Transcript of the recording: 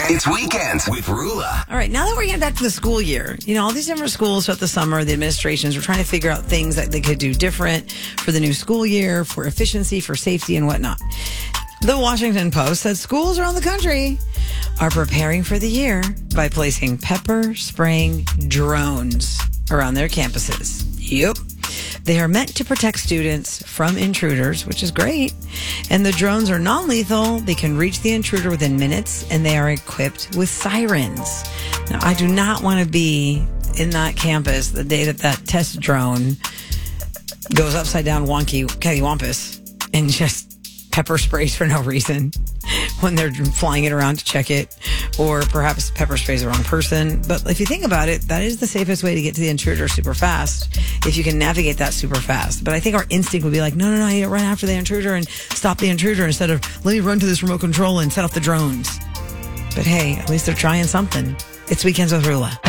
It's Weekends with Rula. All right, now that we're getting back to the school year, all these different schools throughout the summer, the administrations are trying to figure out things that they could do different for the new school year, for efficiency, for safety, and whatnot. The Washington Post said schools around the country are preparing for the year by placing pepper spraying drones around their campuses. Yep. They are meant to protect students from intruders, which is great. And the drones are non-lethal. They can reach the intruder within minutes, and they are equipped with sirens. Now, I do not want to be in that campus the day that test drone goes upside down wonky cattywampus and just pepper sprays for no reason when they're flying it around to check it, or perhaps pepper sprays the wrong person. But if you think about it, that is the safest way to get to the intruder super fast, if you can navigate that super fast. But I think our instinct would be like, no, I need to run after the intruder and stop the intruder instead of let me run to this remote control and set off the drones. But hey, at least they're trying something. It's Weekends with Rula.